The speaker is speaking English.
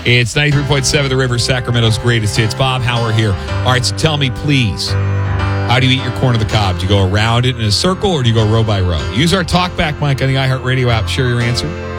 It's 93.7 The River, Sacramento's greatest hits. Bob Howard here. All right, so tell me, please, how do you eat your corn on the cob? Do you go around it in a circle or do you go row by row? Use our talkback mic on the iHeartRadio app. Share your answer.